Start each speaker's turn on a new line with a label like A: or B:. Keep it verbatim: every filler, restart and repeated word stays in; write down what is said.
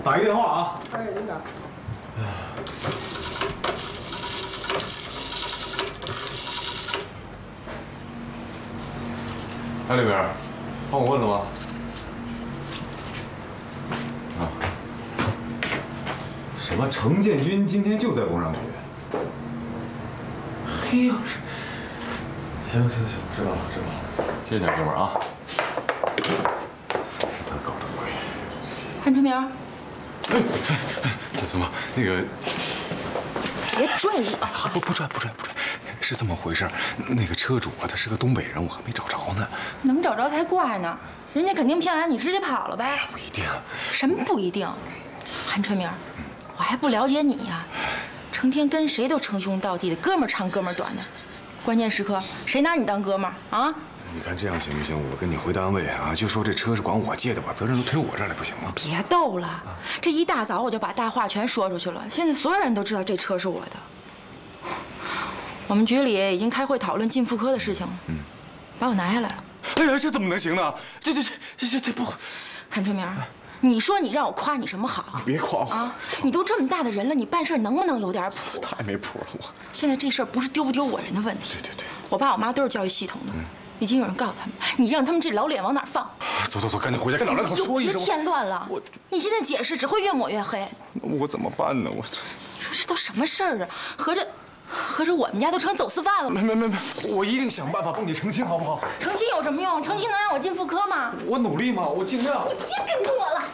A: 打一电话啊。
B: 哎，领导。
C: 哎，李明，帮我问了吗？啊。
A: 什么？程建军今天就在工商局？嘿呦！行行行，知道了知道了，
C: 谢谢哥们儿啊。他搞的鬼。
D: 韩春明。
C: 哎，小苏，那个。
D: 别拽我！
C: 啊，不不拽不拽不拽，是这么回事。那个车主啊，他是个东北人，我还没找着呢。
D: 能找着才怪呢，人家肯定骗完你直接跑了呗。
C: 不一定。
D: 什么不一定？韩春明，我还不了解你呀，成天跟谁都称兄道弟的，哥们儿长哥们儿短的，关键时刻谁拿你当哥们儿啊？
C: 你看这样行不行？我跟你回单位啊，就说这车是管我借的，把责任都推我这儿来，不行吗？
D: 别逗了，这一大早我就把大话全说出去了，现在所有人都知道这车是我的。我们局里已经开会讨论进妇科的事情了，嗯，把我拿下来了。
C: 哎呀，这怎么能行呢？这这这这这这不……
D: 韩春明，你说你让我夸你什么好？
C: 你别夸我
D: 啊！你都这么大的人了，你办事能不能有点谱？
C: 太没谱了，我。
D: 现在这事儿不是丢不丢我人的问题。
C: 对对对，
D: 我爸我妈都是教育系统的。嗯 已经有人告他们，你让他们这老脸往哪儿放？
C: 走走走，赶紧回家跟老两口说一声。
D: 别添乱了，我你现在解释只会越抹越黑。
C: 我怎么办呢？我这……
D: 你说这都什么事儿啊？合着，合着我们家都成走私犯了吗？
C: 没没没没，我一定想办法帮你澄清，好不好？
D: 澄清有什么用？澄清能让我进妇科吗？
A: 我努力嘛，我尽量。
D: 你别跟着我了。